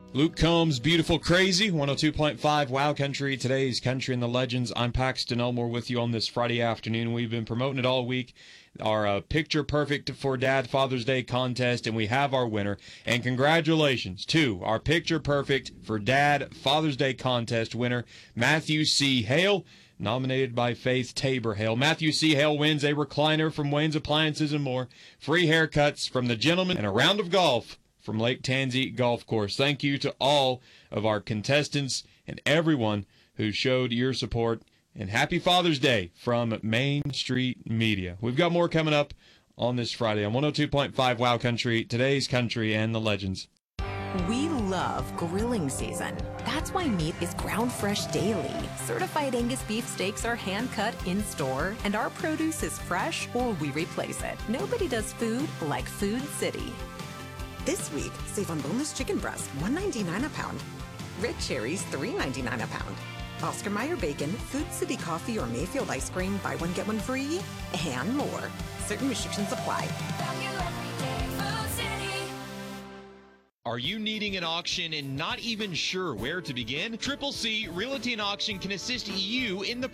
Luke Combs, Beautiful Crazy, 102.5 Wow Country, today's Country and the Legends. I'm Paxton Elmore with you on this Friday afternoon. We've been promoting it all week, our Picture Perfect for Dad Father's Day contest, and we have our winner. And congratulations to our Picture Perfect for Dad Father's Day contest winner, Matthew C. Hale, nominated by Faith Tabor Hale. Matthew C. Hale wins a recliner from Wayne's Appliances and more, free haircuts from the gentleman, and a round of golf from Lake Tansy Golf Course. Thank you to all of our contestants and everyone who showed your support. And happy Father's Day from Main Street Media. We've got more coming up on this Friday on 102.5 Wow Country, today's Country and the Legends. We love grilling season. That's why meat is ground fresh daily. Certified Angus beef steaks are hand cut in store, and our produce is fresh or we replace it. Nobody does food like Food City. This week, save on boneless chicken breast, $1.99 a pound. Red cherries, $3.99 a pound. Oscar Mayer bacon, Food City coffee, or Mayfield ice cream, buy one, get one free, and more. Certain restrictions apply. Are you needing an auction and not even sure where to begin? Triple C Realty and Auction can assist you in the